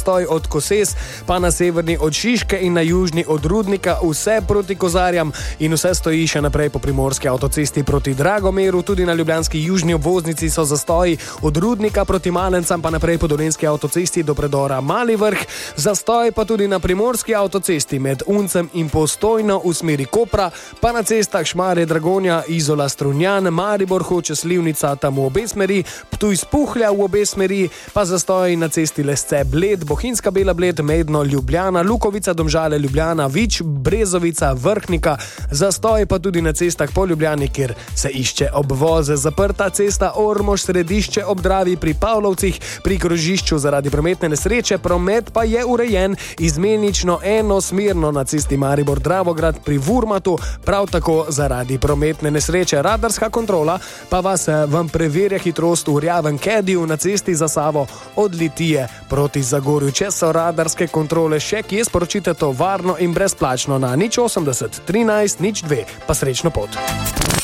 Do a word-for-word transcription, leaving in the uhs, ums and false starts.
zastoj od Koses, pa na severni od Šiške in na južni od Rudnika, vse proti Kozarjam in vse stoji še naprej po primorski avtocesti proti Dragomeru. Tudi na ljubljanski južni obvoznici so zastoji od Rudnika proti Malencam, pa naprej po dolenjski avtocesti do predora Mali Vrh. Zastoj pa tudi na primorski avtocesti med Uncem in Postojno v smeri Kopra, pa na cestah Šmarje, Dragonja, Izola, Strunjan, Maribor, Hoče, Slivnica, tam v obe smeri, Ptuj, Spuhlja v obe smeri, pa zastoj na cesti Lesce, Bled, Bohinjska Bela, Bled, Medno, Ljubljana, Lukovica, Domžale, Ljubljana, Vič, Brezovica, Vrhnika, zastoj pa tudi na cestah po Ljubljani, kjer se išče obvoze. Zaprta cesta Ormož, Središče ob Dravi pri Pavlovcih, pri krožišču zaradi prometne nesreče, promet pa je urejen izmenično enosmerno na cesti Maribor, Dravograd pri Vurmatu, prav tako zaradi prometne nesreče. Radarska kontrola pa vas vam preverja hitrost v Rjavem Kediju na cesti za Savo od Litije proti Zagorju. Če so radarske kontrole še kje, sporočite to varno in brezplačno na nič osemdeset trinajst nič dve, pa srečno pot.